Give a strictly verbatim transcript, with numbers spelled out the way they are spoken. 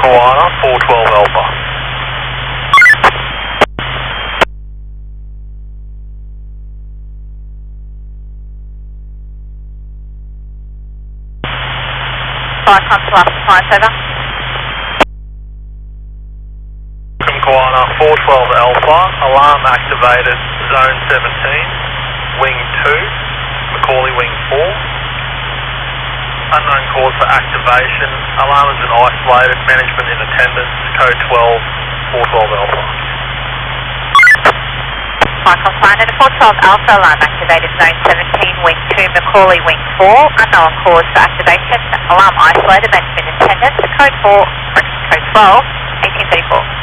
Koala, four twelve Alpha. Five times last five, over. From Koala, four twelve Alpha, alarm activated, zone seventeen, wing two, Macaulay wing four. Unknown cause for activation, alarm has been isolated, management in attendance, code twelve, four twelve Alpha. Michael Finder, four twelve Alpha, alarm activated, zone seventeen, wing two, Macaulay wing four. Unknown cause for activation, alarm isolated, management in attendance, code four, code twelve, eighteen thirty-four.